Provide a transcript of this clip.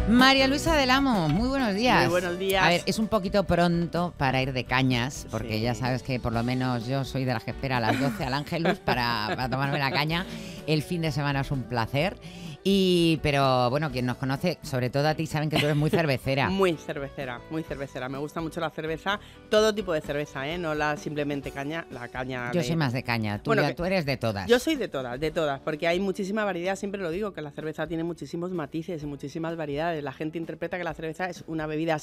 María Luisa del Amo, muy buenos días. Muy buenos días. A ver, es un poquito pronto para ir de cañas, porque Sí. ya sabes que por lo menos yo soy de las que espera a las 12 al Ángelus para tomarme la caña. El fin de semana es un placer. Pero bueno, quien nos conoce, sobre todo a ti, saben que tú eres muy cervecera. Muy cervecera, muy cervecera. Me gusta mucho la cerveza, todo tipo de cerveza, ¿eh? No la simplemente caña, la caña. Yo soy más de caña, tú, Bueno, tú eres de todas. Yo soy de todas, porque hay muchísima variedad. Siempre lo digo, que la cerveza tiene muchísimos matices y muchísimas variedades. La gente interpreta que la cerveza es una bebida